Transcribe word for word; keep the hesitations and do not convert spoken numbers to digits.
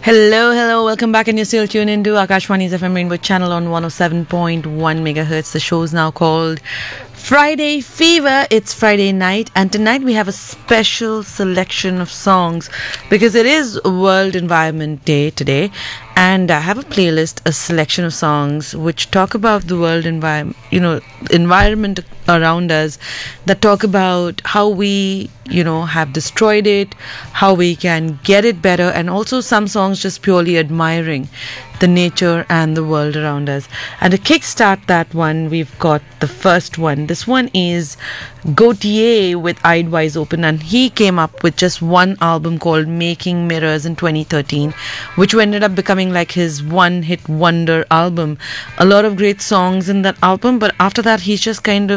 Hello, hello, welcome back, and you're still tuned into Akashwani's F M Rainbow channel on one oh seven point one megahertz. The show's now called Friday Fever. It's Friday night, and tonight we have a special selection of songs because it is World Environment Day today, and I have a playlist, a selection of songs which talk about the world environment, you know, environment around us, that talk about how we, you know, have destroyed it, how we can get it better, and also some songs just purely admiring the nature and the world around us. And to kickstart that one, we've got the first one. This one is Gautier with Eyed Wise Open, and he came up with just one album called Making Mirrors in twenty thirteen, which ended up becoming like his one hit wonder album. A lot of great songs in that album, but after that he's just kind of